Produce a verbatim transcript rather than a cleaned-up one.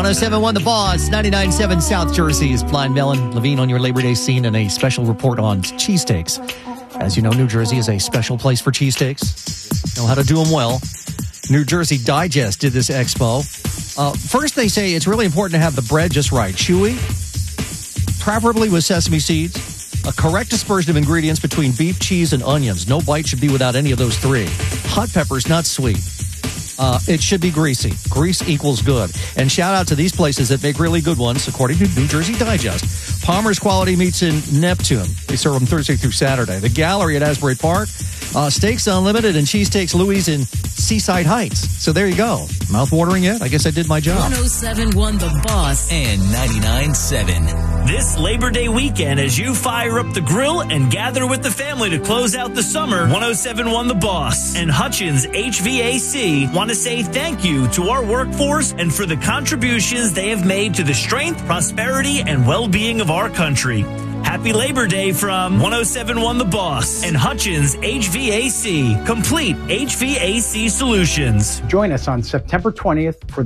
one oh seven point one The Boss, ninety-nine point seven South Jersey's Blind Melon. Levine on your Labor Day scene and a special report on cheesesteaks. As you know, New Jersey is a special place for cheesesteaks. Know how to do them well. New Jersey Digest did this expo. Uh, first, they say it's really important to have the bread just right. Chewy, preferably with sesame seeds. A correct dispersion of ingredients between beef, cheese, and onions. No bite should be without any of those three. Hot peppers, not sweet. Uh, it should be greasy. Grease equals good. And shout out to these places that make really good ones, according to New Jersey Digest. Palmer's Quality Meats in Neptune. They serve them Thursday through Saturday. The Gallery at Asbury Park. Uh, Steaks Unlimited and Cheesesteaks Louis in Seaside Heights. So there you go. Mouth-watering yet? I guess I did my job. one oh seven point one The Boss and ninety-nine point seven. This Labor Day weekend, as you fire up the grill and gather with the family to close out the summer, one oh seven point one The Boss and Hutchins H V A C want to say thank you to our workforce and for the contributions they have made to the strength, prosperity, and well-being of our country. Happy Labor Day from one oh seven point one The Boss and Hutchins H V A C, complete H V A C solutions. Join us on September twentieth for